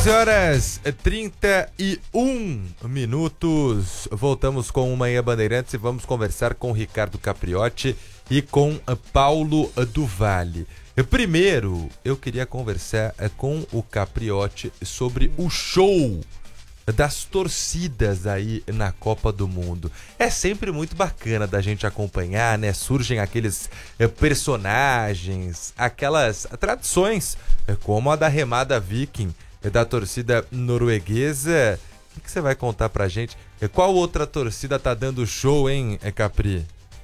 11h31. Voltamos com o Manhã Bandeirantes e vamos conversar com Ricardo Capriotti e com Paulo do Vale. Primeiro, eu queria conversar com o Capriotti sobre o show das torcidas aí na Copa do Mundo. É sempre muito bacana da gente acompanhar, né? Surgem aqueles personagens, aquelas tradições, como a da remada viking da torcida norueguesa. O que você vai contar pra gente? Qual outra torcida tá dando show, hein, Capri?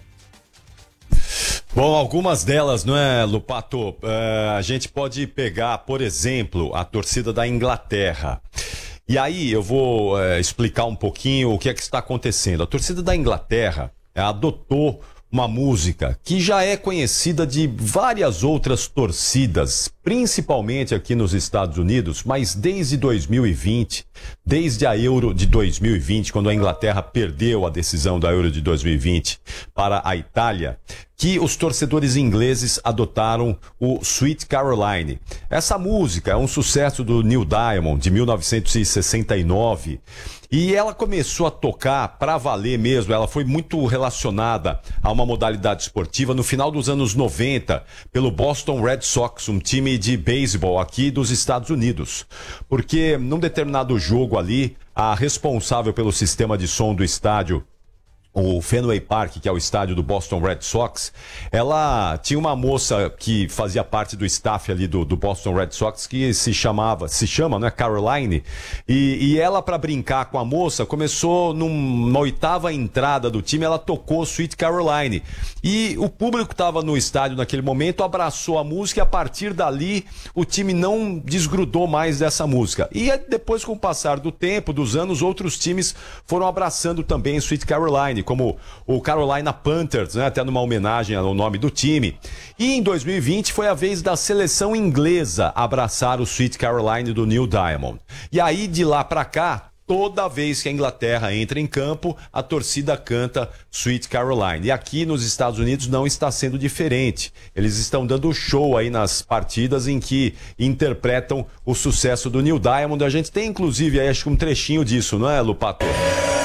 Bom, algumas delas, não é, Lupato? A gente pode pegar, por exemplo, a torcida da Inglaterra. E aí eu vou explicar um pouquinho o que é que está acontecendo. A torcida da Inglaterra adotou uma música que já é conhecida de várias outras torcidas, principalmente aqui nos Estados Unidos, mas desde 2020, desde a Euro de 2020, quando a Inglaterra perdeu a decisão da Euro de 2020 para a Itália, que os torcedores ingleses adotaram o Sweet Caroline. Essa música é um sucesso do Neil Diamond, de 1969, e ela começou a tocar para valer mesmo. Ela foi muito relacionada a uma modalidade esportiva no final dos anos 90, pelo Boston Red Sox, um time de beisebol aqui dos Estados Unidos. Porque num determinado jogo ali, a responsável pelo sistema de som do estádio, o Fenway Park, que é o estádio do Boston Red Sox, ela tinha uma moça que fazia parte do staff ali do Boston Red Sox que se chama, né, Caroline, e ela, para brincar com a moça, começou numa oitava entrada do time, ela tocou Sweet Caroline, e o público que estava no estádio naquele momento abraçou a música, e a partir dali o time não desgrudou mais dessa música, e depois, com o passar do tempo, dos anos, outros times foram abraçando também Sweet Caroline, como o Carolina Panthers, né, até numa homenagem ao nome do time. E em 2020 foi a vez da seleção inglesa abraçar o Sweet Caroline do Neil Diamond. E aí, de lá pra cá, toda vez que a Inglaterra entra em campo, a torcida canta Sweet Caroline. E aqui nos Estados Unidos não está sendo diferente. Eles estão dando show aí nas partidas em que interpretam o sucesso do Neil Diamond. A gente tem inclusive aí, acho que um trechinho disso, não é, Lupato?